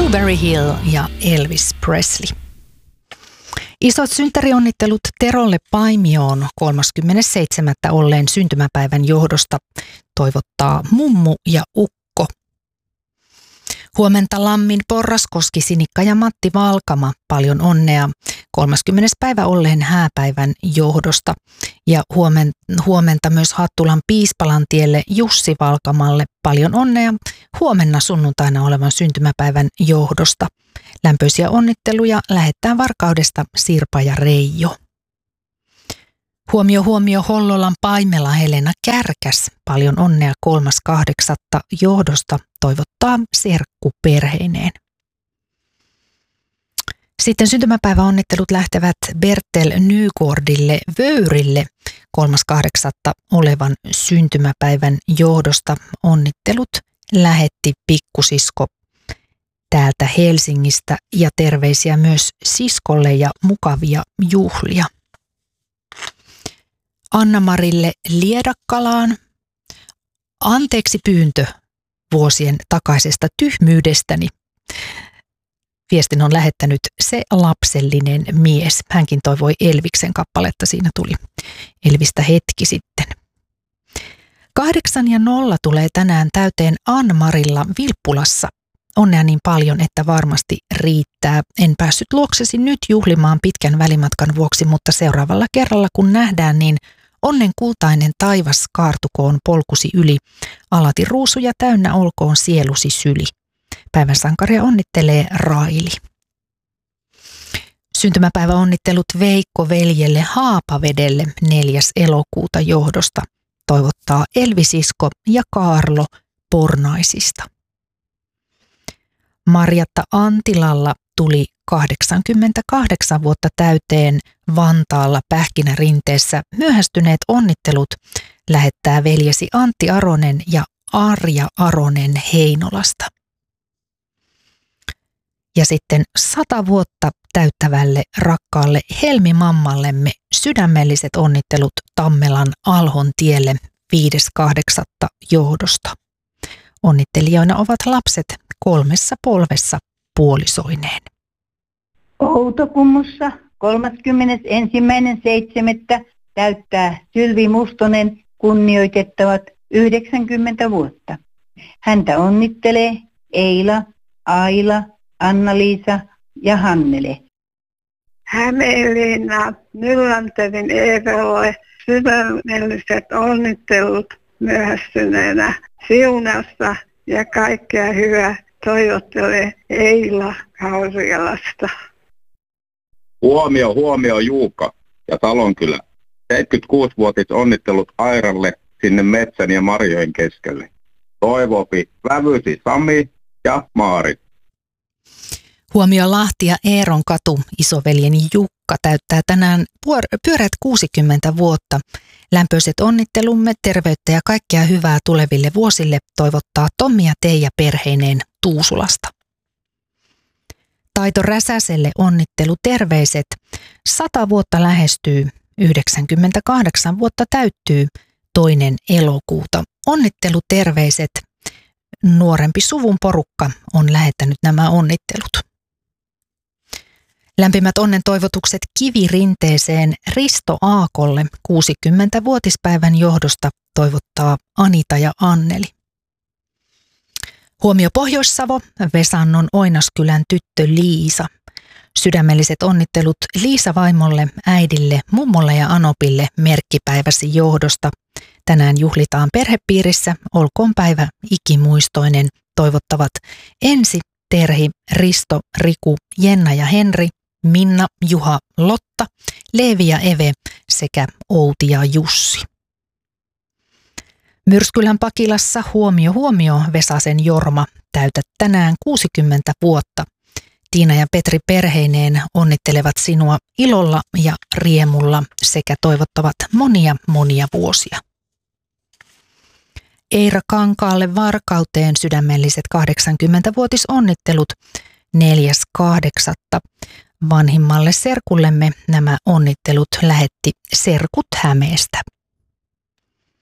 Blueberry Hill ja Elvis Presley. Isot synttärionnittelut Terolle Paimioon 37. olleen syntymäpäivän johdosta toivottaa mummu ja ukko. Huomenta Lammin Porraskoski, Sinikka ja Matti Valkama, paljon onnea 30. päivä olleen hääpäivän johdosta. Ja huomenta myös Hattulan Piispalantielle Jussi Valkamalle, paljon onnea huomenna sunnuntaina olevan syntymäpäivän johdosta. Lämpöisiä onnitteluja lähettää Varkaudesta Sirpa ja Reijo. Huomio Hollolan Paimela Helena Kärkäs, paljon onnea 3.8. johdosta toivottaa serkku perheineen. Sitten syntymäpäiväonnittelut lähtevät Bertel Nygårdille Vöyrille 3.8. olevan syntymäpäivän johdosta. Onnittelut lähetti pikkusisko täältä Helsingistä ja terveisiä myös siskolle ja mukavia juhlia. Anna-Marille Liedakkalaan. Anteeksi pyyntö vuosien takaisesta tyhmyydestäni. Viestin on lähettänyt se lapsellinen mies. Hänkin toivoi Elviksen kappaletta. Siinä tuli Elvistä hetki sitten. 8 ja 0 tulee tänään täyteen Anmarilla Vilppulassa. Onnea niin paljon, että varmasti riittää. En päässyt luoksesi nyt juhlimaan pitkän välimatkan vuoksi, mutta seuraavalla kerralla kun nähdään, niin onnen kultainen taivas kaartukoon polkusi yli. Alati ruusuja täynnä olkoon sielusi syli. Päivän sankaria onnittelee Raili. Syntymäpäiväonnittelut Veikko veljelle Haapavedelle 4. elokuuta johdosta. Toivottaa Elvisisko ja Kaarlo Pornaisista. Marjatta Antilalla tuli 88 vuotta täyteen Vantaalla Pähkinärinteessä. Myöhästyneet onnittelut lähettää veljesi Antti Aronen ja Arja Aronen Heinolasta. Ja sitten 100 vuotta täyttävälle rakkaalle Helmi-mammallemme sydämelliset onnittelut Tammelan Alhon tielle 5.8. johdosta. Onnittelijoina ovat lapset 3 polvessa puolisoineen. Outokummussa 31.7. täyttää Sylvi Mustonen kunnioitettavat 90 vuotta. Häntä onnittelee Eila, Aila, Anna-Liisa ja Hannele. Hämeenlinna Nylanterin Eerolle sydämelliset onnittelut myöhästyneenä siunasta ja kaikkea hyvää toivottelee Eila Kaurialasta. Huomio Juukka ja Talonkylä. 76-vuotis onnittelut Airalle sinne metsän ja marjojen keskelle. Toivopi vävysi Sami ja Maarit. Huomio Lahti ja Eeron katu, isoveljeni Jukka täyttää tänään pyöreät 60 vuotta. Lämpöiset onnittelumme, terveyttä ja kaikkea hyvää tuleville vuosille toivottaa Tommi ja Teija perheineen Tuusulasta. Taito Räsäselle onnitteluterveiset. 100 vuotta lähestyy, 98 vuotta täyttyy 2. elokuuta. Onnitteluterveiset. Nuorempi suvun porukka on lähettänyt nämä onnittelut. Lämpimät onnen toivotukset Kivirinteeseen Risto Aakolle 60-vuotispäivän johdosta toivottaa Anita ja Anneli. Huomio Pohjois-Savo, Vesannon Oinaskylän tyttö Liisa. Sydämelliset onnittelut Liisa vaimolle, äidille, mummolle ja Anopille merkkipäiväsi johdosta. Tänään juhlitaan perhepiirissä, olkoon päivä ikimuistoinen. Toivottavat Ensi, Terhi, Risto, Riku, Jenna ja Henri, Minna, Juha, Lotta, Leevi ja Eve sekä Outi ja Jussi. Myrskylän Pakilassa huomio Vesasen Jorma, täytät tänään 60 vuotta. Tiina ja Petri perheineen onnittelevat sinua ilolla ja riemulla sekä toivottavat monia vuosia. Eira Kankaalle Varkauteen sydämelliset 80-vuotisonnittelut 4.8. Vanhimmalle serkullemme nämä onnittelut lähetti Serkut Hämeestä.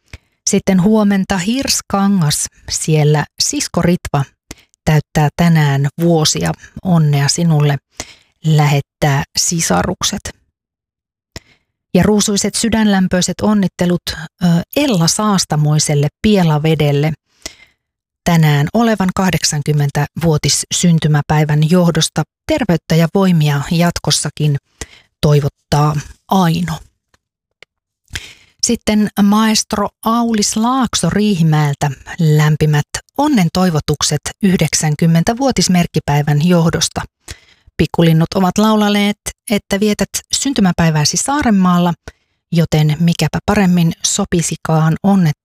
Sitten huomenta Hirskangas, siellä sisko Ritva täyttää tänään tänään vuosia. Onnea sinulle lähettää sisarukset. Ja ruusuiset sydänlämpöiset onnittelut Ella Saastamoiselle Pielavedelle tänään olevan 80-vuotis syntymäpäivän johdosta. Terveyttä ja voimia jatkossakin toivottaa Aino. Sitten maestro Aulis Laakso Riihimäeltä lämpimät onnen toivotukset 90-vuotismerkkipäivän johdosta. Pikkulinnut ovat laulaneet, että vietät syntymäpäivääsi Saarenmaalla, joten mikäpä paremmin sopisikaan